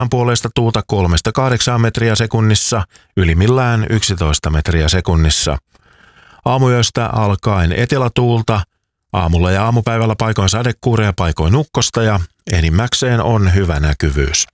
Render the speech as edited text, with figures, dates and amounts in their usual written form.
puolesta tuulta 3–8 metriä sekunnissa, ylimmillään 11 metriä sekunnissa. Aamuyöstä alkaen etelätuulta, aamulla ja aamupäivällä paikoin sadekuuria ja paikoin ukkosta ja enimmäkseen on hyvä näkyvyys.